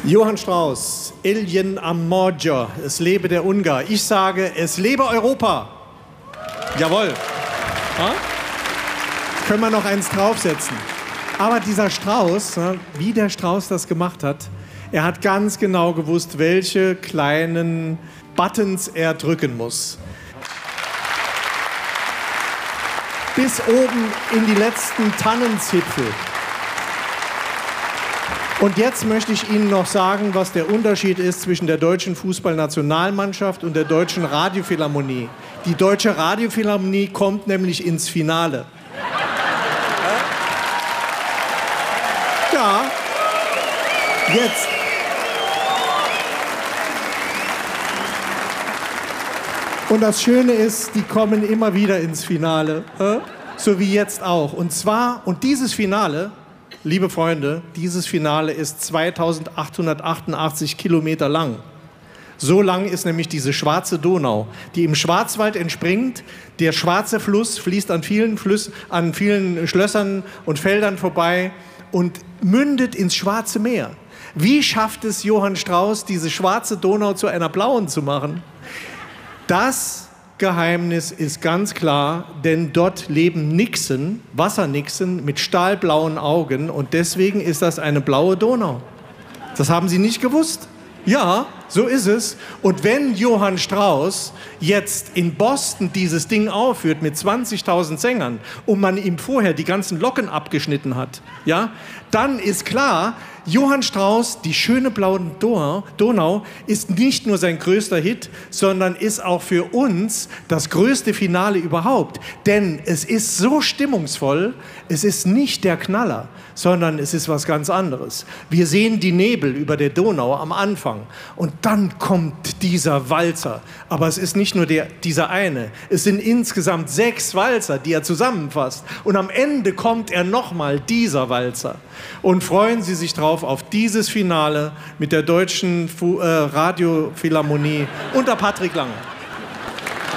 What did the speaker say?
Johann Strauss, Ilyen Amorgia, es lebe der Ungar. Ich sage, es lebe Europa. Jawohl. Ja? Können wir noch eins draufsetzen. Aber dieser Strauss, wie der Strauss das gemacht hat, er hat ganz genau gewusst, welche kleinen Buttons er drücken muss. Bis oben in die letzten Tannenzipfel. Und jetzt möchte ich Ihnen noch sagen, was der Unterschied ist zwischen der deutschen Fußballnationalmannschaft und der deutschen Radiophilharmonie. Die deutsche Radiophilharmonie kommt nämlich ins Finale. Ja, jetzt. Und das Schöne ist, die kommen immer wieder ins Finale, so wie jetzt auch. Und dieses Finale, liebe Freunde, dieses Finale ist 2888 Kilometer lang. So lang ist nämlich diese schwarze Donau, die im Schwarzwald entspringt. Der schwarze Fluss fließt an vielen Schlössern und Feldern vorbei und mündet ins Schwarze Meer. Wie schafft es Johann Strauss, diese schwarze Donau zu einer blauen zu machen? Das Geheimnis ist ganz klar, denn dort leben Nixen, Wassernixen mit stahlblauen Augen und deswegen ist das eine blaue Donau. Das haben Sie nicht gewusst? Ja, so ist es. Und wenn Johann Strauss jetzt in Boston dieses Ding aufführt mit 20.000 Sängern und man ihm vorher die ganzen Locken abgeschnitten hat, ja, dann ist klar, Johann Strauss, die schöne blaue Donau, ist nicht nur sein größter Hit, sondern ist auch für uns das größte Finale überhaupt. Denn es ist so stimmungsvoll, es ist nicht der Knaller, sondern es ist was ganz anderes. Wir sehen die Nebel über der Donau am Anfang und dann kommt dieser Walzer. Aber es ist nicht nur dieser eine, es sind insgesamt 6 Walzer, die er zusammenfasst. Und am Ende kommt er nochmal, dieser Walzer. Und freuen Sie sich drauf auf dieses Finale mit der deutschen Radiophilharmonie unter Patrick Lange.